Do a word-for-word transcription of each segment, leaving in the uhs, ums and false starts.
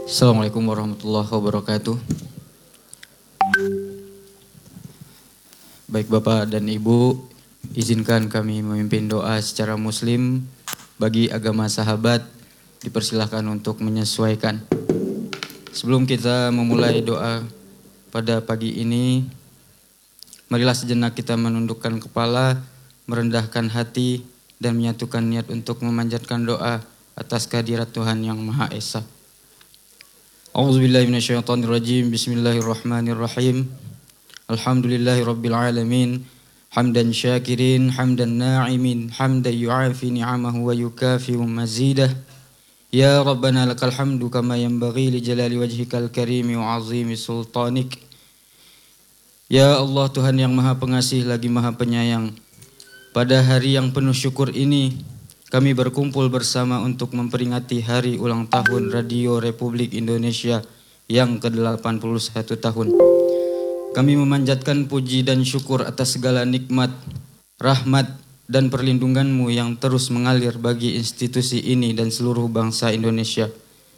Assalamualaikum warahmatullahi wabarakatuh. Baik Bapak dan Ibu, izinkan kami memimpin doa secara muslim. Bagi agama sahabat, dipersilahkan untuk menyesuaikan. Sebelum kita memulai doa pada pagi ini, marilah sejenak kita menundukkan kepala, merendahkan hati, dan menyatukan niat untuk memanjatkan doa atas kehadirat Tuhan Yang Maha Esa. A'udzubillahi minasyaitonirrajim. Bismillahirrahmanirrahim. Alhamdulillahirabbil alamin. Hamdan syakirin, hamdan na'imin, hamdan yu'afi ni'amahu wa yukafi'u mazidah. Ya Rabbana lakal hamdu kama yanbaghi li jalali wajhikal karimi wa 'azimi sultanik. Ya Allah, Tuhan yang Maha Pengasih lagi Maha Penyayang, pada hari yang penuh syukur ini kami berkumpul bersama untuk memperingati hari ulang tahun Radio Republik Indonesia yang ke delapan puluh satu tahun. Kami memanjatkan puji dan syukur atas segala nikmat, rahmat, dan perlindungan-Mu yang terus mengalir bagi institusi ini dan seluruh bangsa Indonesia.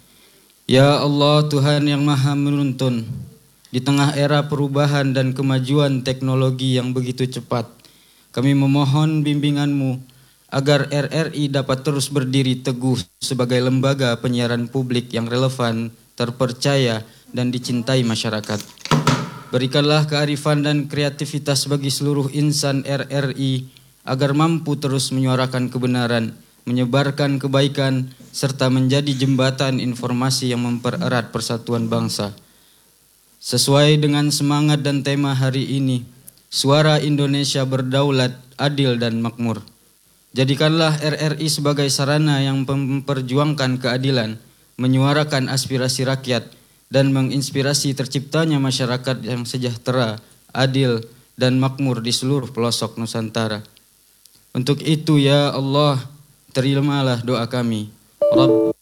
Ya Allah, Tuhan yang Maha Menuntun, di tengah era perubahan dan kemajuan teknologi yang begitu cepat, kami memohon bimbingan-Mu agar R R I dapat terus berdiri teguh sebagai lembaga penyiaran publik yang relevan, terpercaya, dan dicintai masyarakat. Berikanlah kearifan dan kreativitas bagi seluruh insan R R I agar mampu terus menyuarakan kebenaran, menyebarkan kebaikan, serta menjadi jembatan informasi yang mempererat persatuan bangsa. Sesuai dengan semangat dan tema hari ini, suara Indonesia berdaulat, adil, dan makmur. Jadikanlah R R I sebagai sarana yang memperjuangkan keadilan, menyuarakan aspirasi rakyat, dan menginspirasi terciptanya masyarakat yang sejahtera, adil, dan makmur di seluruh pelosok Nusantara. Untuk itu ya Allah, terimalah doa kami. Rabb